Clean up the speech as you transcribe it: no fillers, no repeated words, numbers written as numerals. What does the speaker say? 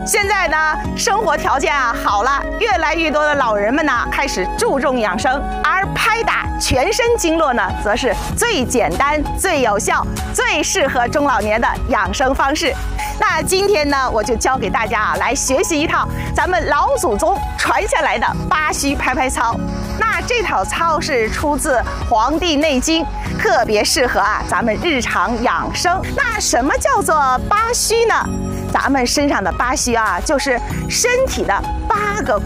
现在呢，生活条件好了，越来越多的老人们呢开始注重养生，而拍打全身经络呢，则是最简单、最有效、最适合中老年的养生方式。那今天呢，我就教给大家来学习一套咱们老祖宗传下来的八虚拍拍操。那这套操是出自《黄帝内经》，特别适合咱们日常养生。那什么叫做八虚呢？咱们身上的八虚就是身体的8个